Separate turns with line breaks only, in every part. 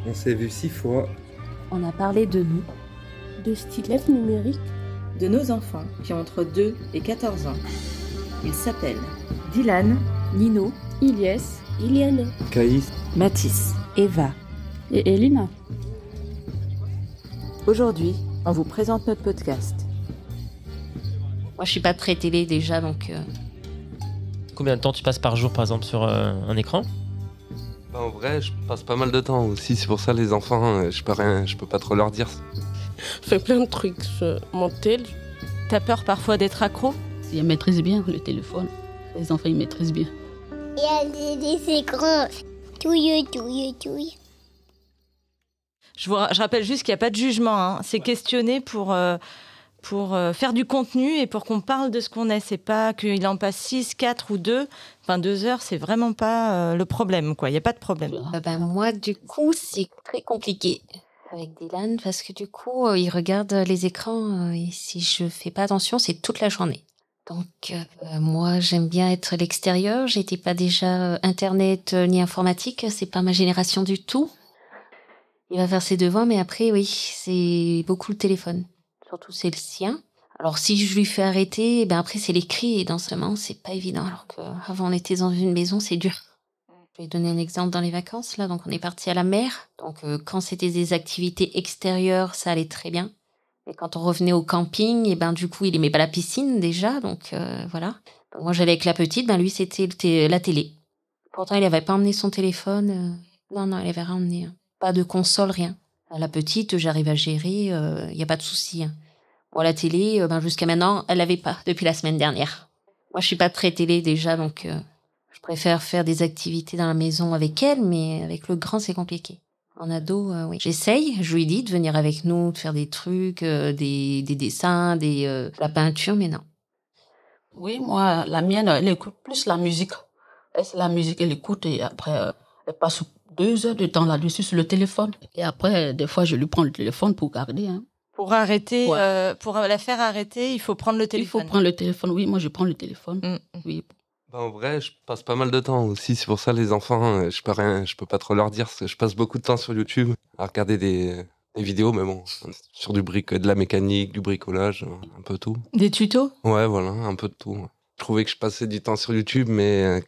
On s'est vu 6 fois.
On a parlé de nous,
de stylettes numériques,
de nos enfants qui ont entre 2 et 14 ans. Ils s'appellent
Dylan, Nino,
Ilyes, Iliana,
Caïs,
Mathis, Eva
et Elina.
Aujourd'hui, on vous présente notre podcast.
Moi, je suis pas très télé déjà, donc...
Combien de temps tu passes par jour, par exemple, sur un écran ?
En vrai, je passe pas mal de temps aussi. C'est pour ça, les enfants, je peux pas trop leur dire.
Je fais plein de trucs sur mon tel.
T'as peur parfois d'être accro ?
Ils maîtrisent bien le téléphone. Les enfants, ils maîtrisent bien.
Il y a des écrans. Touille.
Je rappelle juste qu'il n'y a pas de jugement. Hein. C'est questionner pour faire du contenu et pour qu'on parle de ce qu'on est. C'est pas qu'il en passe 6, 4 ou 2. Enfin, 2 heures, c'est vraiment pas le problème, quoi. Il n'y a pas de problème.
Moi, du coup, c'est très compliqué avec Dylan parce que du coup, il regarde les écrans et si je fais pas attention, c'est toute la journée. Donc, moi, j'aime bien être à l'extérieur. J'étais pas déjà Internet ni informatique. C'est pas ma génération du tout. Il va faire ses devoirs, mais après, oui, c'est beaucoup le téléphone. Surtout, c'est le sien. Alors, si je lui fais arrêter, après, c'est l'écrit. Et dans ce moment, c'est pas évident. Alors qu'avant, on était dans une maison, c'est dur. Je vais donner un exemple dans les vacances. Là, donc, on est parti à la mer. Donc, quand c'était des activités extérieures, ça allait très bien. Et quand on revenait au camping, du coup, il aimait pas la piscine déjà. Donc, voilà. Donc, moi, j'allais avec la petite. Lui, c'était la télé. Pourtant, il avait pas emmené son téléphone. Non, il avait rien emmené. Pas de console, rien. La petite, j'arrive à gérer, il n'y a pas de souci. Bon, la télé, jusqu'à maintenant, elle l'avait pas depuis la semaine dernière. Moi, je suis pas très télé déjà, donc je préfère faire des activités dans la maison avec elle, mais avec le grand, c'est compliqué. En ado, oui. J'essaye, je lui dis de venir avec nous, de faire des trucs, des dessins, la peinture, mais non.
Oui, moi, la mienne, elle écoute plus la musique. Elle, c'est la musique, elle écoute et après, elle passe 2 heures de temps là-dessus sur le téléphone. Et après, des fois, je lui prends le téléphone pour garder.
Pour arrêter,
Ouais.
pour la faire arrêter, il faut prendre le téléphone.
Il faut prendre le téléphone, oui, moi je prends le téléphone. Oui.
En vrai, je passe pas mal de temps aussi. C'est pour ça, les enfants, je peux pas trop leur dire. Je passe beaucoup de temps sur YouTube à regarder des vidéos, mais bon, sur de la mécanique, du bricolage, un peu tout.
Des tutos ?
Ouais, voilà, un peu de tout. Je trouvais que je passais du temps sur YouTube, mais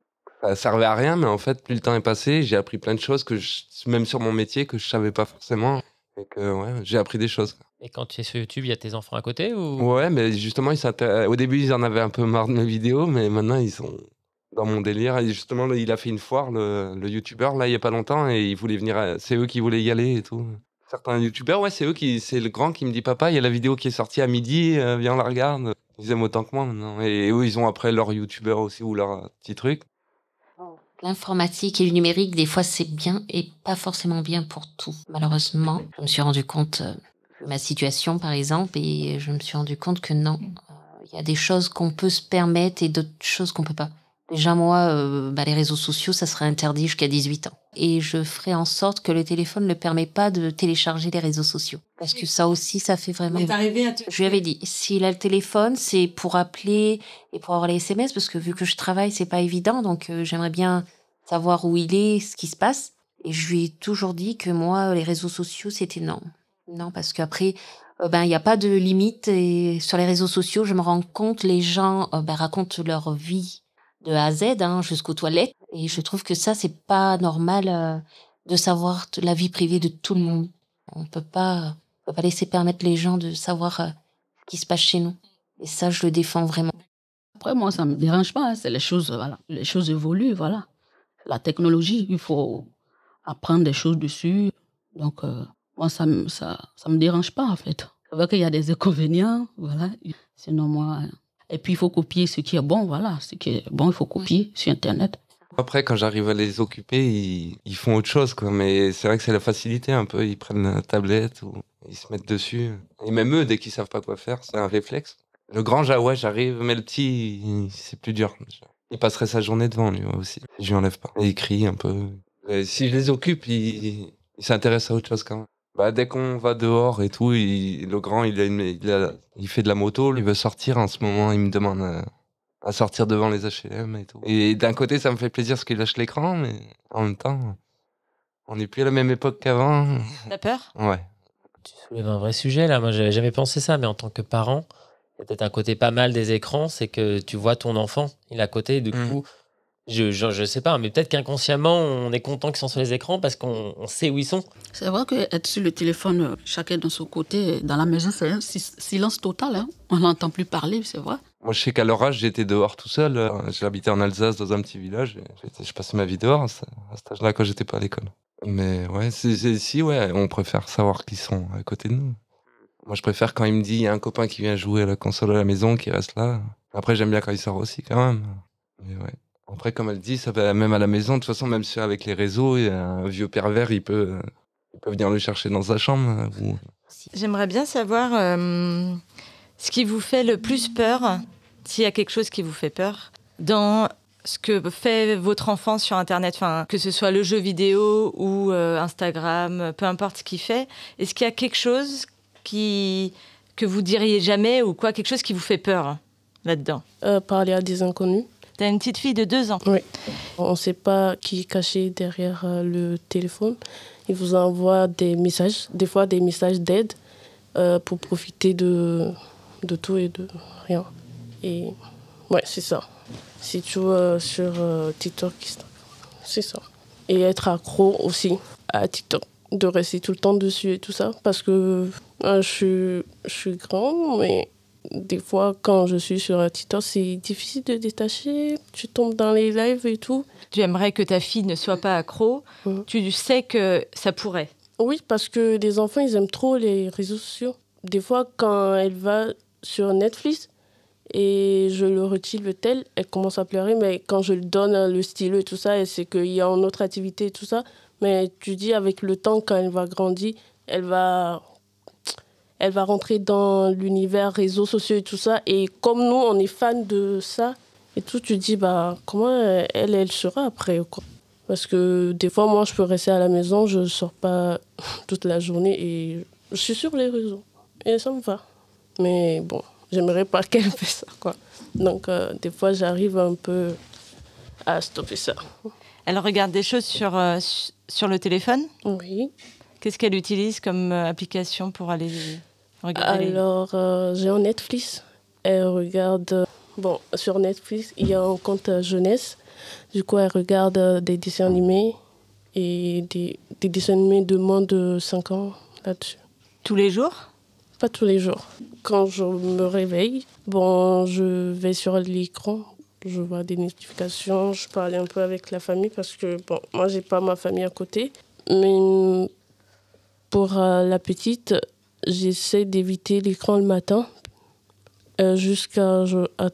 ça servait à rien. Mais en fait, plus le temps est passé, j'ai appris plein de choses même sur mon métier, que je savais pas forcément. Et que, ouais, j'ai appris des choses.
Et quand tu es sur YouTube, il y a tes enfants à côté ou...
Ouais, mais justement, au début, ils en avaient un peu marre de mes vidéos, mais maintenant, ils sont dans mon délire. Et justement, là, il a fait une foire, le youtubeur, là, il y a pas longtemps, et ils voulaient venir. C'est eux qui voulaient y aller et tout. Certains youtubeurs, ouais, c'est le grand qui me dit, papa, il y a la vidéo qui est sortie à midi, viens, on la regarde. Ils aiment autant que moi maintenant. Et eux, ils ont après leur youtubeur aussi ou leur petit truc.
L'informatique et le numérique, des fois, c'est bien et pas forcément bien pour tout. Malheureusement, je me suis rendu compte de ma situation, par exemple, et je me suis rendu compte que non, il y a des choses qu'on peut se permettre et d'autres choses qu'on peut pas. Déjà, moi, les réseaux sociaux, ça serait interdit jusqu'à 18 ans. Et je ferai en sorte que le téléphone ne permet pas de télécharger les réseaux sociaux. Parce que ça aussi, ça fait vraiment... Je lui avais dit, s'il a le téléphone, c'est pour appeler et pour avoir les SMS, parce que vu que je travaille, c'est pas évident, donc j'aimerais bien savoir où il est, ce qui se passe. Et je lui ai toujours dit que moi, les réseaux sociaux, c'était non. Non, parce qu'après, il n'y a pas de limite. Et sur les réseaux sociaux, je me rends compte, les gens racontent leur vie de A à Z, jusqu'aux toilettes. Et je trouve que ça, c'est pas normal de savoir la vie privée de tout le monde. On peut pas laisser permettre les gens de savoir ce qui se passe chez nous. Et ça, je le défends vraiment.
Après, moi, ça me dérange pas. C'est les choses, voilà. Les choses évoluent, voilà. La technologie, il faut apprendre des choses dessus. Donc, moi, ça me dérange pas, en fait. C'est vrai qu'il y a des inconvénients, voilà. Sinon, moi... Et puis, il faut copier ce qui est bon, voilà. Ce qui est bon, il faut copier sur Internet.
Après, quand j'arrive à les occuper, ils font autre chose, quoi. Mais c'est vrai que c'est la facilité, un peu. Ils prennent la tablette ou ils se mettent dessus. Et même eux, dès qu'ils savent pas quoi faire, c'est un réflexe. Le grand, j'arrive, mais le petit, c'est plus dur. Il passerait sa journée devant, lui aussi. Je lui enlève pas. Et il crie un peu. Et si je les occupe, il s'intéresse à autre chose, quand même. Dès qu'on va dehors et tout, le grand, il fait de la moto, il veut sortir en ce moment, il me demande à sortir devant les H&M et tout. Et d'un côté, ça me fait plaisir parce qu'il lâche l'écran, mais en même temps, On n'est plus à la même époque qu'avant.
T'as peur ?
Ouais.
Tu soulèves un vrai sujet là. Moi, j'avais jamais pensé ça, mais en tant que parent, il y a peut-être un côté pas mal des écrans, c'est que tu vois ton enfant, il est à côté, et du coup, je sais pas, mais peut-être qu'inconsciemment, on est content qu'ils sont sur les écrans parce qu'on sait où ils sont.
C'est vrai qu'être sur le téléphone, chacun de son côté, dans la maison, c'est un silence total. Hein. On n'entend plus parler, c'est vrai.
Moi, je sais qu'à leur âge, j'étais dehors tout seul. J'habitais en Alsace, dans un petit village. Je passais ma vie dehors à cet âge-là, quand j'étais pas à l'école. Mais ouais, ouais, on préfère savoir qu'ils sont à côté de nous. Moi, je préfère quand il me dit, il y a un copain qui vient jouer à la console à la maison, qui reste là. Après, j'aime bien quand il sort aussi, quand même. Mais ouais. Après, comme elle dit, ça va même à la maison. De toute façon, même si avec les réseaux, il y a un vieux pervers, il peut venir le chercher dans sa chambre.
J'aimerais bien savoir ce qui vous fait le plus peur, s'il y a quelque chose qui vous fait peur, dans ce que fait votre enfant sur Internet, enfin, que ce soit le jeu vidéo ou Instagram, peu importe ce qu'il fait. Est-ce qu'il y a quelque chose que vous diriez jamais ou quoi, quelque chose qui vous fait peur là-dedans ?
Parler à des inconnus.
T'as une petite fille de 2 ans.
Oui. On ne sait pas qui est caché derrière le téléphone. Il vous envoie des messages, des fois des messages d'aide pour profiter de tout et de rien. Et ouais, c'est ça. C'est tout sur TikTok, c'est ça. Et être accro aussi à TikTok, de rester tout le temps dessus et tout ça. Parce que je suis grand, mais des fois, quand je suis sur TikTok, c'est difficile de détacher. Tu tombes dans les lives et tout.
Tu aimerais que ta fille ne soit pas accro. Tu sais que ça pourrait.
Oui, parce que les enfants, ils aiment trop les réseaux sociaux. Des fois, quand elle va sur Netflix et je le retire le tel, elle commence à pleurer. Mais quand je lui donne le stylo et tout ça, elle sait qu'il y a une autre activité et tout ça. Mais tu dis, avec le temps, quand elle va grandir, elle va rentrer dans l'univers réseaux sociaux et tout ça. Et comme nous, on est fans de ça et tout, tu dis, comment elle sera après, quoi. Parce que des fois, moi, je peux rester à la maison, je ne sors pas toute la journée et je suis sur les réseaux. Et ça me va. Mais bon, j'aimerais pas qu'elle fasse ça, quoi. Donc, des fois, j'arrive un peu à stopper ça.
Elle regarde des choses sur le téléphone ?
Oui.
Qu'est-ce qu'elle utilise comme application pour aller regarder ?
Alors, j'ai un Netflix. Elle regarde... sur Netflix, il y a un compte jeunesse. Du coup, elle regarde des dessins animés et des dessins animés de moins de 5 ans là-dessus.
Tous les jours ?
Pas tous les jours. Quand je me réveille, je vais sur l'écran. Je vois des notifications, je parle un peu avec la famille parce que, moi, j'ai pas ma famille à côté. Mais pour la petite, j'essaie d'éviter l'écran le matin jusqu'à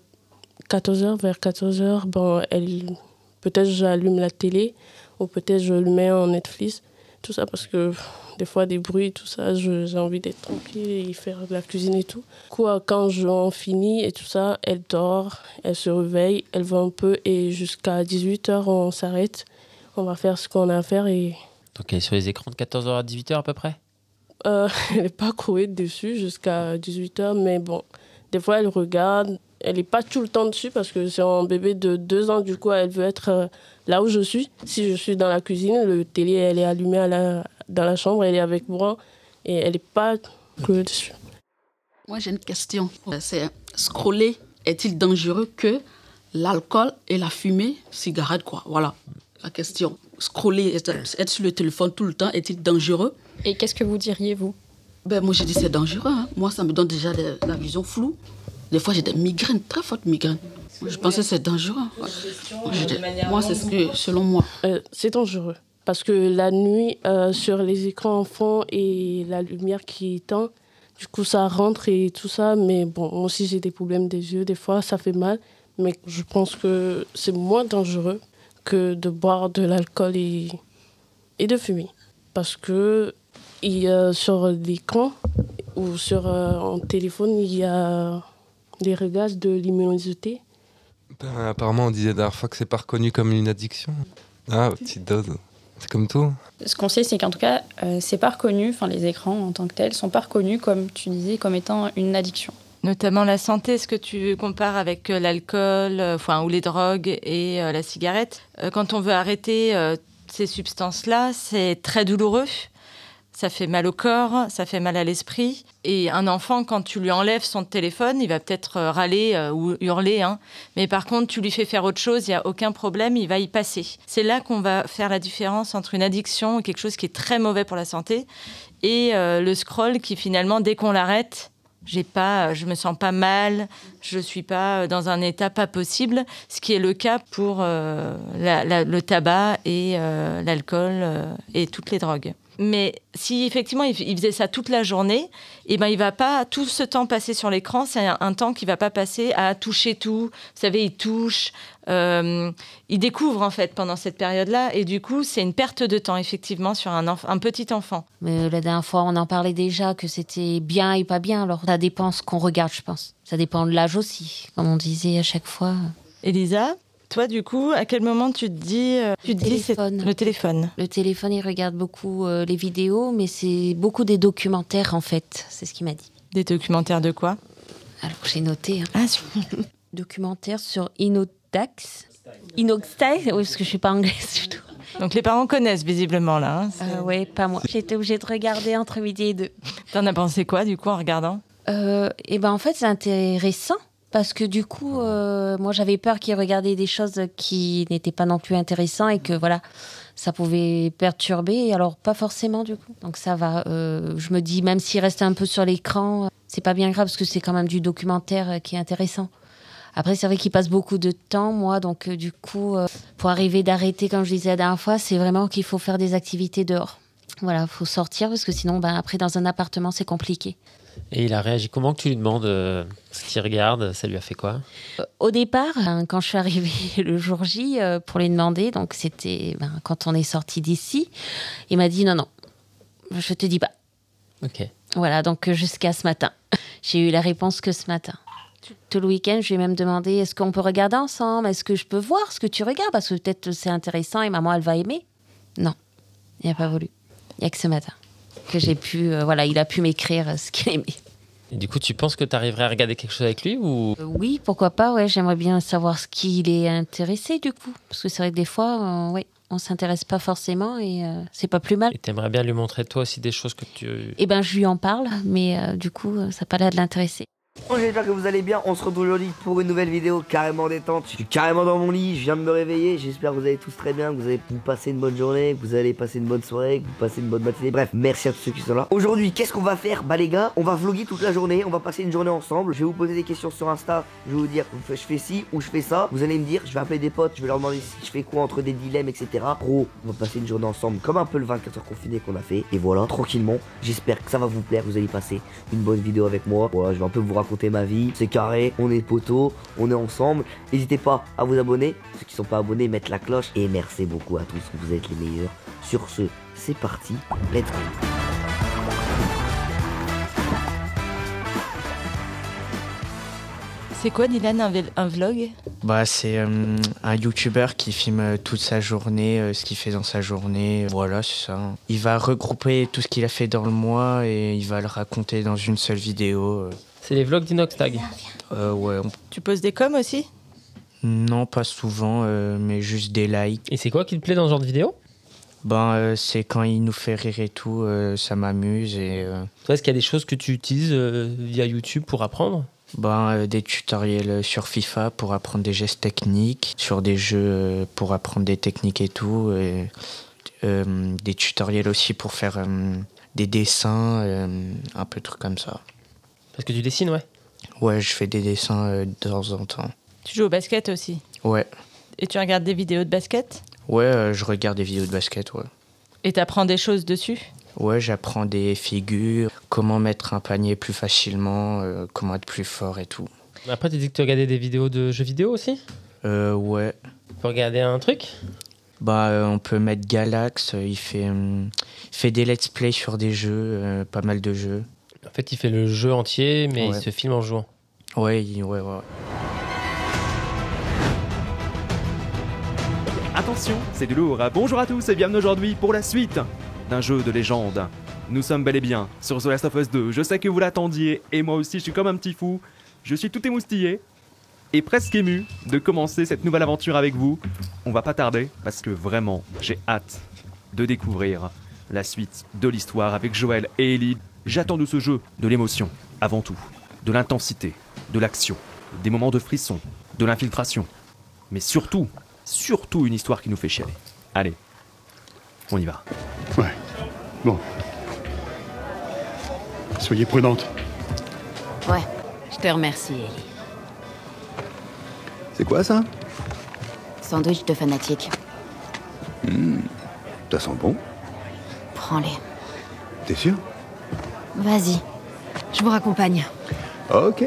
14h. Vers 14h, peut-être j'allume la télé ou peut-être je le mets en Netflix. Tout ça parce que des fois, des bruits, tout ça, j'ai envie d'être tranquille et faire de la cuisine et tout. Du coup, quand j'en finis et tout ça, elle dort, elle se réveille, elle va un peu et jusqu'à 18h, on s'arrête. On va faire ce qu'on a à faire et...
Donc elle est sur les écrans de 14h à 18h à peu près ?
Elle n'est pas couée dessus jusqu'à 18h, mais des fois, elle regarde. Elle n'est pas tout le temps dessus parce que c'est un bébé de 2 ans. Du coup, elle veut être là où je suis. Si je suis dans la cuisine, le télé, elle est allumée dans la chambre, elle est avec moi et elle n'est pas couée dessus.
Moi, j'ai une question. C'est scroller, est-il dangereux que l'alcool et la fumée, cigarette, quoi ? Voilà la question. Scroller, être sur le téléphone tout le temps, est-il dangereux ?
Et qu'est-ce que vous diriez, vous ?
Moi, j'ai dit c'est dangereux. Hein. Moi, ça me donne déjà la vision floue. Des fois, j'ai des migraines, très fortes migraines. Je pensais que c'est dangereux. Moi, c'est ce que, selon moi.
C'est dangereux. Parce que la nuit, sur les écrans enfants et la lumière qui éteint, du coup, ça rentre et tout ça. Mais moi aussi, j'ai des problèmes des yeux. Des fois, ça fait mal. Mais je pense que c'est moins dangereux que de boire de l'alcool et de fumer. Parce que sur l'écran ou sur un téléphone, il y a des réglages de luminosité.
Apparemment, on disait la dernière fois que c'est pas reconnu comme une addiction. Ah, petite dose. C'est comme tout.
Ce qu'on sait, c'est qu'en tout cas, c'est pas reconnu, les écrans en tant que tels sont pas reconnus, comme tu disais, comme étant une addiction.
Notamment la santé, est-ce que tu compares avec l'alcool ou les drogues et la cigarette ? Quand on veut arrêter, ces substances-là, c'est très douloureux. Ça fait mal au corps, ça fait mal à l'esprit. Et un enfant, quand tu lui enlèves son téléphone, il va peut-être râler ou hurler. Mais par contre, tu lui fais faire autre chose, il n'y a aucun problème, il va y passer. C'est là qu'on va faire la différence entre une addiction, quelque chose qui est très mauvais pour la santé, et le scroll qui finalement, dès qu'on l'arrête, je me sens pas mal, je suis pas dans un état pas possible, ce qui est le cas pour le tabac et l'alcool et toutes les drogues. Mais si effectivement il faisait ça toute la journée, eh ben il va pas tout ce temps passer sur l'écran, c'est un temps qu'il va pas passer à toucher tout. Vous savez, il touche, il découvre en fait pendant cette période-là, et du coup c'est une perte de temps effectivement sur un petit enfant.
Mais la dernière fois on en parlait déjà que c'était bien et pas bien, alors ça dépend ce qu'on regarde, je pense. Ça dépend de l'âge aussi, comme on disait à chaque fois.
Elisa, toi, du coup, à quel moment tu te dis... le téléphone.
Le téléphone, il regarde beaucoup les vidéos, mais c'est beaucoup des documentaires, en fait. C'est ce qu'il m'a dit.
Des documentaires de quoi?
Alors, j'ai noté. Documentaires sur Inoxtag, oui, parce que je suis pas anglaise du tout.
Donc, les parents connaissent visiblement, là.
Oui, pas moi. J'ai été obligée de regarder entre midi et 2.
T'en as pensé quoi, du coup, en regardant?
En fait, c'est intéressant. Parce que du coup, moi, j'avais peur qu'ils regardaient des choses qui n'étaient pas non plus intéressantes et que voilà, ça pouvait perturber. Alors, pas forcément du coup. Donc ça va. Je me dis, même s'il reste un peu sur l'écran, c'est pas bien grave parce que c'est quand même du documentaire qui est intéressant. Après, c'est vrai qu'il passe beaucoup de temps, moi. Donc du coup, pour arriver d'arrêter, comme je disais la dernière fois, c'est vraiment qu'il faut faire des activités dehors. Voilà, il faut sortir parce que sinon, après, dans un appartement, c'est compliqué.
Et il a réagi comment que tu lui demandes ce qu'il regarde? Ça lui a fait quoi?
Au départ, quand je suis arrivée le jour J pour lui demander, donc c'était quand on est sorti d'ici, il m'a dit non, je te dis pas.
Ok.
Voilà, donc jusqu'à ce matin. J'ai eu la réponse que ce matin. Tout le week-end, je lui ai même demandé est-ce qu'on peut regarder ensemble? Est-ce que je peux voir ce que tu regardes? Parce que peut-être c'est intéressant et maman, elle va aimer. Non, il n'a pas voulu. Il n'y a que ce matin que j'ai pu, il a pu m'écrire ce qu'il aimait.
Et du coup, tu penses que tu arriverais à regarder quelque chose avec lui ou...
Oui, pourquoi pas, ouais, j'aimerais bien savoir ce qu'il est intéressé du coup. Parce que c'est vrai que des fois, on s'intéresse pas forcément et c'est pas plus mal.
Et t'aimerais bien lui montrer toi aussi des choses que tu...
Je lui en parle, mais du coup, ça n'a pas l'air de l'intéresser.
Bon, j'espère que vous allez bien, on se retrouve aujourd'hui pour une nouvelle vidéo carrément détente. Je suis carrément dans mon lit, je viens de me réveiller, j'espère que vous allez tous très bien, que vous allez passer une bonne journée, que vous allez passer une bonne soirée, que vous passez une bonne matinée. Bref, merci à tous ceux qui sont là. Aujourd'hui, qu'est-ce qu'on va faire? Bah les gars, on va vlogger toute la journée, on va passer une journée ensemble. Je vais vous poser des questions sur Insta, je vais vous dire je fais ci ou je fais ça. Vous allez me dire, je vais appeler des potes, je vais leur demander si je fais quoi entre des dilemmes, etc. Gros, on va passer une journée ensemble comme un peu le 24 heures confiné qu'on a fait. Et voilà, tranquillement, j'espère que ça va vous plaire, vous allez passer une bonne vidéo avec moi. Voilà, je vais un peu vous raconter ma vie. C'est carré, on est potos, on est ensemble. N'hésitez pas à vous abonner. Ceux qui sont pas abonnés, mettre la cloche. Et merci beaucoup à tous, vous êtes les meilleurs. Sur ce, c'est parti, let's go.
C'est quoi, Dylan, un vlog?
C'est un YouTuber qui filme toute sa journée, ce qu'il fait dans sa journée. Voilà, c'est ça. Il va regrouper tout ce qu'il a fait dans le mois et il va le raconter dans une seule vidéo.
C'est les vlogs d'Inoxtag.
Ouais.
Tu poses des coms aussi?
Non, pas souvent, mais juste des likes.
Et c'est quoi qui te plaît dans ce genre de vidéo?
C'est quand il nous fait rire et tout, ça m'amuse.
Est-ce qu'il y a des choses que tu utilises via YouTube pour apprendre?
Des tutoriels sur FIFA pour apprendre des gestes techniques, sur des jeux pour apprendre des techniques et tout. Et, des tutoriels aussi pour faire des dessins, un peu de trucs comme ça.
Parce que tu dessines, ouais?
Ouais, je fais des dessins de temps en temps.
Tu joues au basket aussi?
Ouais.
Et tu regardes des vidéos de basket?
Ouais, je regarde des vidéos de basket, ouais.
Et t'apprends des choses dessus?
Ouais, j'apprends des figures, comment mettre un panier plus facilement, comment être plus fort et tout.
Après, tu dis que tu regardais des vidéos de jeux vidéo aussi?
Ouais.
Tu peux regarder un truc?
On peut mettre Galax, il fait des let's play sur des jeux, pas mal de jeux.
En fait, il fait le jeu entier, mais il se filme en jouant.
Ouais.
Attention, c'est du lourd. Bonjour à tous et bienvenue aujourd'hui pour la suite d'un jeu de légende. Nous sommes bel et bien sur The Last of Us 2. Je sais que vous l'attendiez et moi aussi je suis comme un petit fou. Je suis tout émoustillé. et presque ému de commencer cette nouvelle aventure avec vous. On va pas tarder parce que vraiment, j'ai hâte de découvrir la suite de l'histoire avec Joël et Ellie. J'attends de ce jeu de l'émotion, avant tout, de l'intensité, de l'action, des moments de frisson, de l'infiltration, mais surtout une histoire qui nous fait chialer. Allez, on y va.
Ouais, bon. Soyez prudente.
Ouais, je te remercie, Ellie.
C'est quoi ça?
Sandwich de fanatique.
Ça sent bon.
Prends-les.
T'es sûr?
Vas-y, je vous raccompagne.
Ok.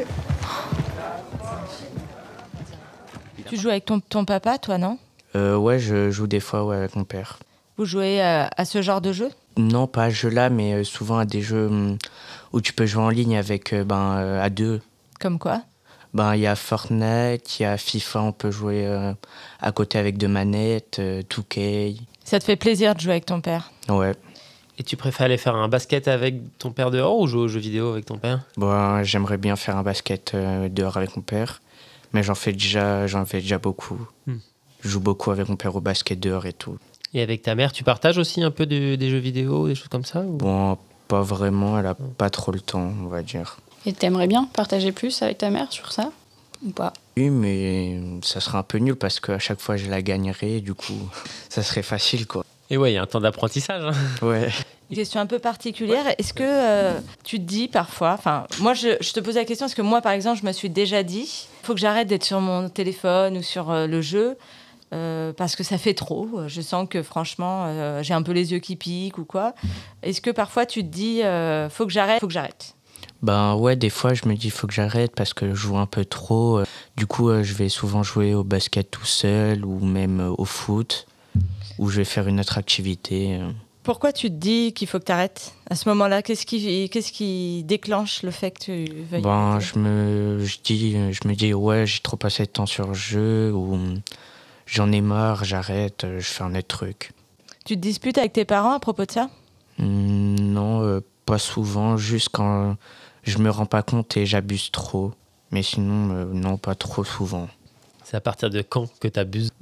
Tu joues avec ton papa, toi, non?
Ouais, je joue des fois avec mon père.
Vous jouez à ce genre de jeu?
Non, pas à ce jeu-là, mais souvent à des jeux où tu peux jouer en ligne avec à deux.
Comme quoi?
Il y a Fortnite, il y a FIFA, on peut jouer à côté avec deux manettes, 2K.
Ça te fait plaisir de jouer avec ton père?
Ouais.
Et tu préfères aller faire un basket avec ton père dehors ou jouer aux jeux vidéo avec ton père?
J'aimerais bien faire un basket dehors avec mon père, mais j'en fais déjà beaucoup. Je joue beaucoup avec mon père au basket dehors et tout.
Et avec ta mère, tu partages aussi un peu des jeux vidéo, des choses comme ça ou...
Bon, pas vraiment, elle a pas trop le temps, on va dire.
Et t'aimerais bien partager plus avec ta mère sur ça ou pas?
Oui, mais ça serait un peu nul parce qu'à chaque fois je la gagnerais, du coup, ça serait facile, quoi.
Et ouais, il y a un temps d'apprentissage. Hein.
Ouais.
Une question un peu particulière. Est-ce que tu te dis parfois... Enfin, moi, je te pose la question parce que moi, par exemple, je me suis déjà dit il faut que j'arrête d'être sur mon téléphone ou sur le jeu parce que ça fait trop. Je sens que, franchement, j'ai un peu les yeux qui piquent ou quoi. Est-ce que parfois, tu te dis faut que j'arrête?
Ouais, des fois, je me dis faut que j'arrête parce que je joue un peu trop. Du coup, je vais souvent jouer au basket tout seul ou même au foot. Ou je vais faire une autre activité.
Pourquoi tu te dis qu'il faut que tu arrêtes à ce moment-là? Qu'est-ce qui déclenche le fait que tu veuilles arrêter?
Je me dis ouais, j'ai trop passé de temps sur le jeu ou j'en ai marre, j'arrête, je fais un autre truc.
Tu te disputes avec tes parents à propos de ça?
Non, pas souvent, juste quand je me rends pas compte et j'abuse trop. Mais sinon, non, pas trop souvent.
C'est à partir de quand que tu abuses?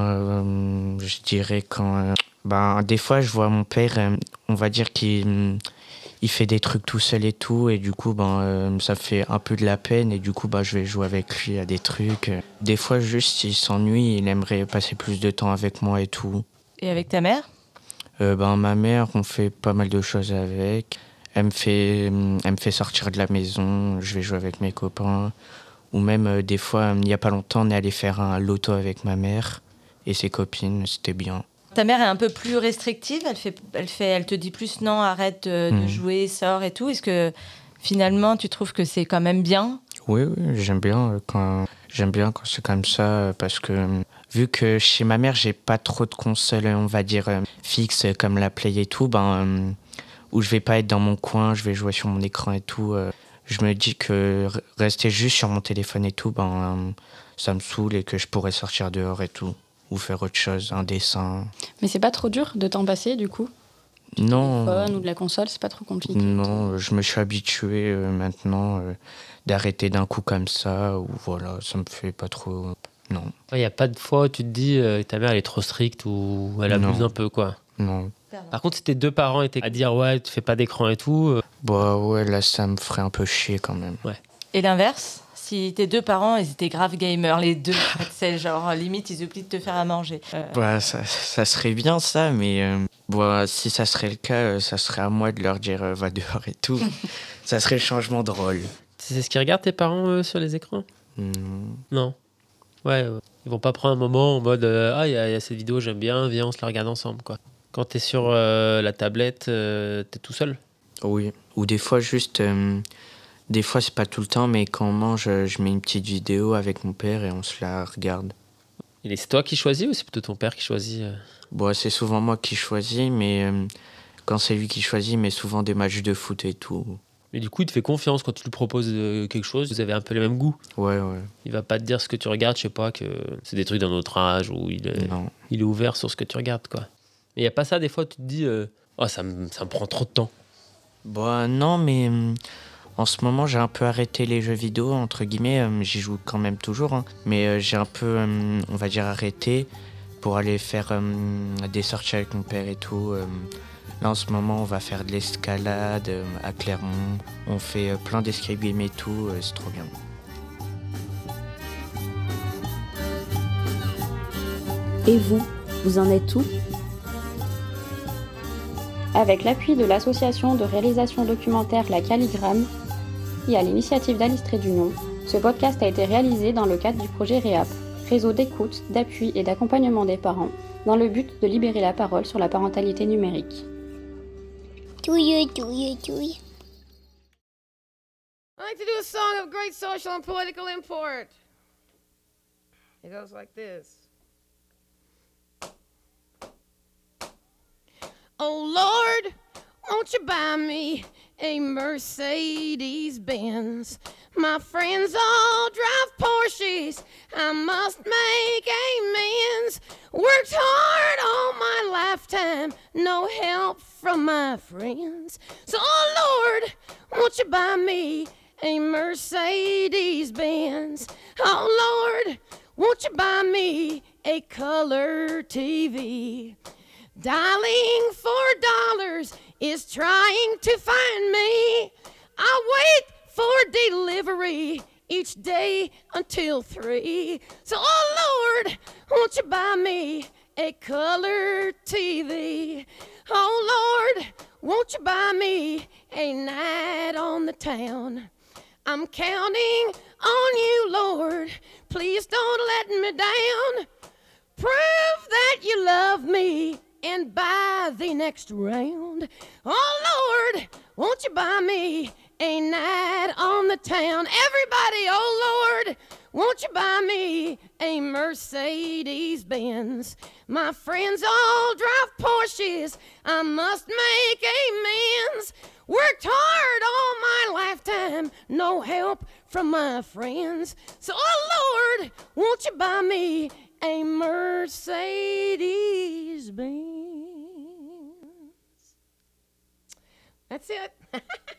Je dirais quand... des fois, je vois mon père, on va dire qu'il fait des trucs tout seul et tout, et du coup, ça fait un peu de la peine, et du coup, je vais jouer avec lui à des trucs. Des fois, juste, il s'ennuie, il aimerait passer plus de temps avec moi et tout.
Et avec ta mère?
Ma mère, on fait pas mal de choses avec. Elle me fait sortir de la maison, je vais jouer avec mes copains. Ou même, des fois, il n'y a pas longtemps, on est allé faire un loto avec ma mère et ses copines, c'était bien.
Ta mère est un peu plus restrictive, elle te dit plus non, arrête de jouer, sors et tout. Est-ce que finalement, tu trouves que c'est quand même bien?
Oui, j'aime bien quand c'est comme ça, parce que vu que chez ma mère, j'ai pas trop de consoles, on va dire, fixes comme la Play et tout, où je vais pas être dans mon coin, je vais jouer sur mon écran et tout. Je me dis que rester juste sur mon téléphone et tout, ça me saoule et que je pourrais sortir dehors et tout. Ou faire autre chose, un dessin.
Mais c'est pas trop dur de t'en passer, du coup?
Non.
Du téléphone ou de la console, c'est pas trop compliqué?
Non, je me suis habitué maintenant d'arrêter d'un coup comme ça, ou voilà, ça me fait pas trop... Non.
Il n'y a pas de fois où tu te dis ta mère elle est trop stricte ou elle abuse un peu, quoi?
Non.
Par contre, si tes deux parents étaient à dire ouais, tu fais pas d'écran et tout...
ouais, là, ça me ferait un peu chier quand même.
Ouais.
Et l'inverse? Si tes deux parents, ils étaient grave gamers, les deux, c'est genre, limite, ils oublient de te faire à manger.
Ça serait bien ça, mais si ça serait le cas, ça serait à moi de leur dire va dehors et tout. Ça serait le changement de rôle.
C'est ce qu'ils regardent tes parents sur les écrans? Non. Ouais, ils vont pas prendre un moment en mode il y a cette vidéo, j'aime bien, viens, on se la regarde ensemble, quoi. Quand t'es sur la tablette, t'es tout seul?
Oui, ou des fois juste... Des fois, c'est pas tout le temps, mais quand on mange, je mets une petite vidéo avec mon père et on se la regarde.
Et c'est toi qui choisis ou c'est plutôt ton père qui choisit?
C'est souvent moi qui choisis, mais quand c'est lui qui choisit, il met souvent des matchs de foot et tout.
Mais du coup, il te fait confiance quand tu lui proposes quelque chose, vous avez un peu les mêmes goûts.
Ouais.
Il va pas te dire ce que tu regardes, je sais pas, que c'est des trucs d'un autre âge, ou il est ouvert sur ce que tu regardes, quoi. Mais il y a pas ça, des fois, tu te dis ça me prend trop de temps.
Non, mais... En ce moment, j'ai un peu arrêté les jeux vidéo, entre guillemets. J'y joue quand même toujours, hein. Mais j'ai un peu, on va dire, arrêté pour aller faire des sorties avec mon père et tout. Là, en ce moment, on va faire de l'escalade à Clermont. On fait plein d'escape games et tout. C'est trop bien.
Et vous, vous en êtes où ?
Avec l'appui de l'association de réalisation documentaire La Calligramme et à l'initiative d'Alice Trédunion, ce podcast a été réalisé dans le cadre du projet REAP, réseau d'écoute, d'appui et d'accompagnement des parents, dans le but de libérer la parole sur la parentalité numérique.
Touille, touille, touille.
I like to do a song of great social and political import. It goes like this. Oh Lord, won't you buy me a Mercedes-Benz? My friends all drive Porsches, I must make amends. Worked hard all my lifetime, no help from my friends. So, oh Lord, won't you buy me a Mercedes-Benz? Oh Lord, won't you buy me a color TV? Dialing $4 is trying to find me. I wait for delivery each day until 3. So, oh Lord, won't you buy me a color TV? Oh Lord, won't you buy me a night on the town? I'm counting on you, Lord. Please don't let me down. Prove that you love me and buy the next round. Oh Lord, won't you buy me a night on the town? Everybody, oh Lord, won't you buy me a Mercedes-Benz? My friends all drive Porsches, I must make amends. Worked hard all my lifetime, no help from my friends. So, oh Lord, won't you buy me a Mercedes-Benz? That's it.